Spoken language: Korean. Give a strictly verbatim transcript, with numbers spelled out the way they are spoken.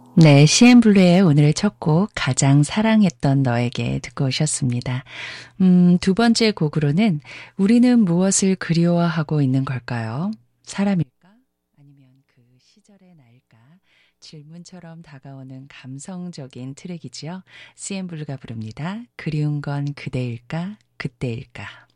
네, 씨엔블루의 오늘의 첫 곡 가장 사랑했던 너에게 듣고 오셨습니다. 음, 두 번째 곡으로는 우리는 무엇을 그리워하고 있는 걸까요? 사람일까? 아니면 그 시절의 나일까? 질문처럼 다가오는 감성적인 트랙이지요. 씨엔블루가 부릅니다. 그리운 건 그대일까? 그때일까?